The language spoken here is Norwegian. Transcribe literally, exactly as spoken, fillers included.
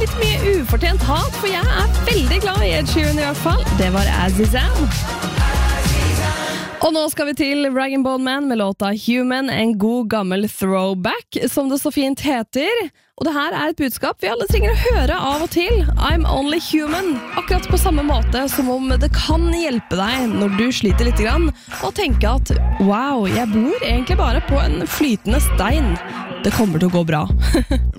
litt mye ufortjent hat, for jeg er veldig glad i Ed Sheeran i hvert fall. Det var Azizam. Og nå skal vi til Rag and Bone Man med låta Human, en god gammel throwback, som det så fint heter. Og det her er et budskap vi alle trenger å høre av og til. I'm only human. Akkurat på samme måte som om det kan hjelpe deg når du sliter litt grann, og tenke at wow, jeg bor egentlig bare på en flytende stein. Det kommer til å gå bra.